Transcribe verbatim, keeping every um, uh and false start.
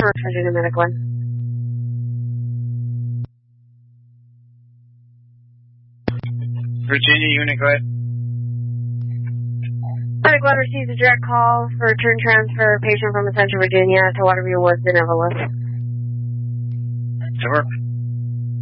Virginia Medic one. Virginia unit, go ahead. Medic one receives a direct call for return transfer patient from Central Virginia to Waterview Woods in Evelyn. Over.